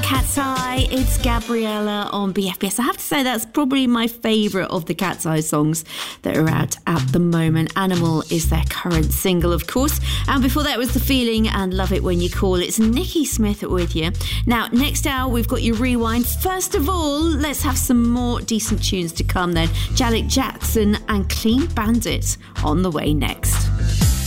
Cat's Eye, it's Gabriella on BFBS. I have to say that's probably my favourite of the Cat's Eye songs that are out at the moment. Animal is their current single, of course. And before that was The Feeling and Love It When You Call. It's Nikki Smith with you. Now, next hour, we've got your rewind. First of all, let's have some more decent tunes to come then. Janet Jackson and Clean Bandit on the way next.